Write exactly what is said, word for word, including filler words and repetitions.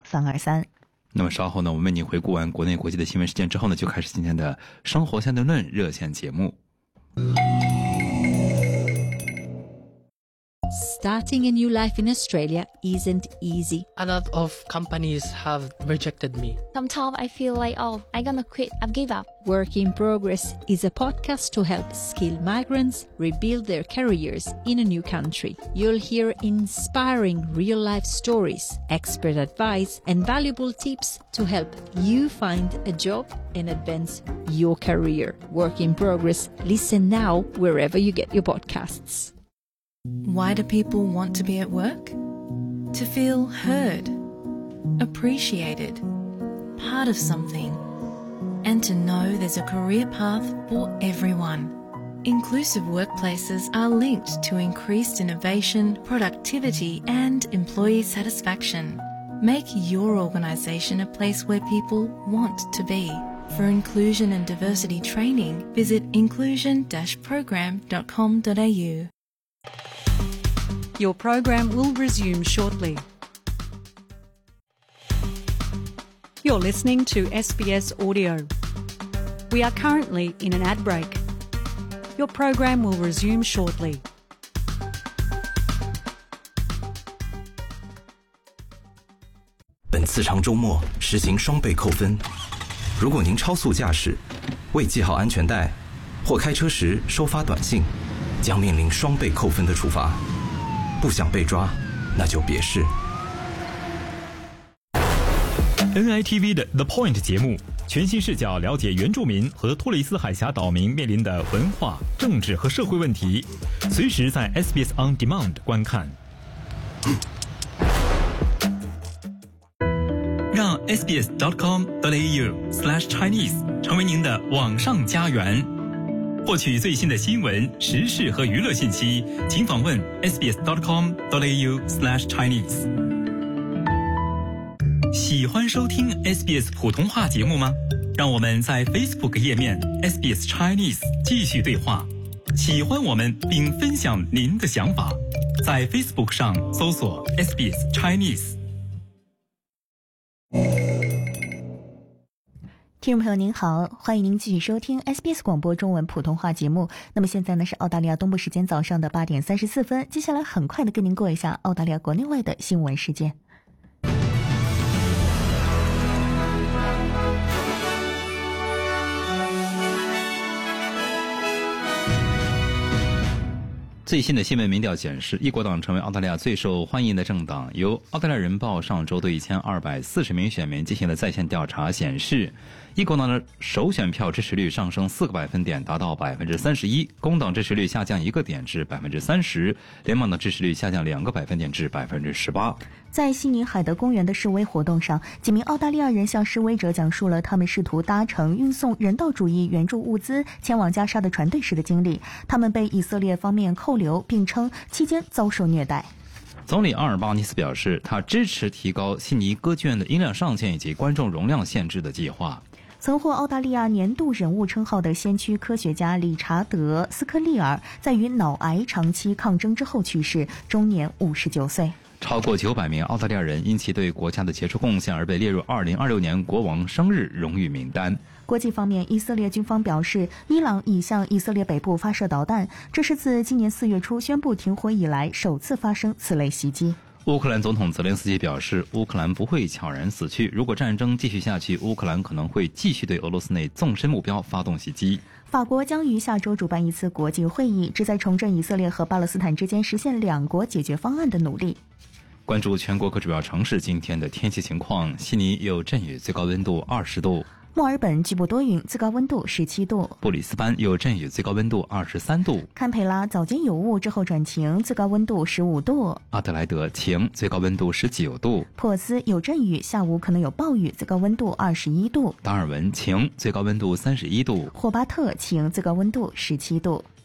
凡尔三。 那么稍后呢，我们为您回顾完国内国际的新闻事件之后呢，就开始今天的生活相对论热线节目。 Starting a new life in Australia isn't easy. A lot of companies have rejected me. Sometimes I feel like, oh, I'm gonna quit, I've give up. Work in Progress is a podcast to help skilled migrants rebuild their careers in a new country. You'll hear inspiring real-life stories, expert advice, and valuable tips to help you find a job and advance your career. Work in Progress. Listen now wherever you get your podcasts. Why do people want to be at work? To feel heard, appreciated, part of something, and to know there's a career path for everyone. Inclusive workplaces are linked to increased innovation, productivity, and employee satisfaction. Make your organisation a place where people want to be. For inclusion and diversity training, visit inclusion dash program dot com dot a u. Your program will resume shortly. You're listening to S B S Audio. We are currently in an ad break. Your program will resume shortly. 本次长周末实行双倍扣分。如果您超速驾驶、未系好安全带或开车时收发短信，将面临双倍扣分的处罚。不想被抓，那就别试。 N I T V 的 The Point 节目，全新视角了解原住民和托雷斯海峡岛民面临的文化、政治和社会问题，随时在 S B S On Demand 观看。让 S B S dot com dot a u slash Chinese 成为您的网上家园。获取最新的新闻、时事和娱乐信息，请访问 S B S dot com dot a u slash Chinese。喜欢收听 S B S 普通话节目吗？让我们在 Facebook 页面 S B S Chinese 继续对话。喜欢我们并分享您的想法，在 Facebook 上搜索 S B S Chinese。 听众朋友您好，欢迎您继续收听 S B S 广播中文普通话节目。那么现在呢是澳大利亚东部时间早上的八点三十四分，接下来很快的跟您过一下澳大利亚国内外的新闻事件。 最新的新闻民调显示，一国党成为澳大利亚最受欢迎的政党。由澳大利亚人报上周对一千二百四十名选民进行的在线调查显示，一国党的首选票支持率上升四个百分点，达到百分之三十一；工党支持率下降一个点至百分之三十；联盟的支持率下降两个百分点至百分之十八。 在悉尼海德公园的示威活动上，几名澳大利亚人向示威者讲述了他们试图搭乘运送人道主义援助物资前往加沙的船队时的经历。他们被以色列方面扣留，并称期间遭受虐待。 总理阿尔巴尼斯表示，他支持提高悉尼歌剧院的音量上限以及观众容量限制的计划。 曾获澳大利亚年度人物称号的先驱科学家理查德·斯科利尔在与脑癌长期抗争之后去世，终年五十九岁。 超过九百名澳大利亚人因其对国家的杰出贡献而被列入二零二六年国王生日荣誉名单。 国际方面，以色列军方表示，伊朗已向以色列北部发射导弹，这是自今年四月初宣布停火以来首次发生此类袭击。 乌克兰总统泽连斯基表示，乌克兰不会悄然死去，如果战争继续下去，乌克兰可能会继续对俄罗斯内纵深目标发动袭击。 法国将于下周主办一次国际会议，旨在重振以色列和巴勒斯坦之间实现两国解决方案的努力。 关注全国各主要城市今天的天气情况：悉尼有阵雨，最高温度二十度； 墨尔本局部多云，最高温度十七度； 布里斯班有阵雨，最高温度二十三度； 堪培拉早间有雾，之后转晴，最高温度十五度； 阿德莱德晴，最高温度十九度； 珀斯有阵雨，下午可能有暴雨，最高温度二十一度； 达尔文晴，最高温度三十一度； 霍巴特晴，最高温度十七度。